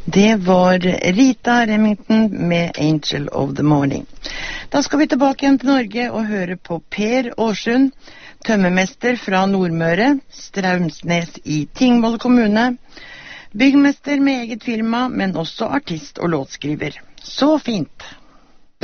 Det var Rita Remington med Angel of the Morning. Da skal vi tilbake igjen til Norge og høre på Per Årsund, tømmermester fra Nordmøre, Straumsnes i Tingvoll kommune, byggmester med eget firma, men også artist og låtskriver. Så fint!